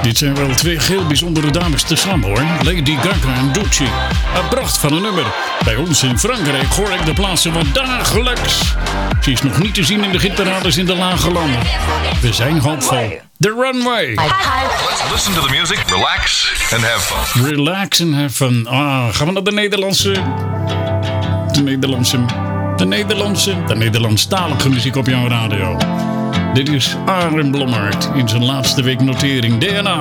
Dit zijn wel twee heel bijzondere dames tezamen hoor. Lady Gaga en Gucci. Een pracht van een nummer. Bij ons in Frankrijk hoor ik de plaatsen van dagelijks. Ze is nog niet te zien in de hitparades in de lage landen. We zijn hoopvol. The Runway. Let's listen to the music, relax and have fun. Relax and have fun. Gaan we naar de Nederlandstalige muziek op jouw radio. Dit is Arend Blommaert in zijn laatste week notering DNA.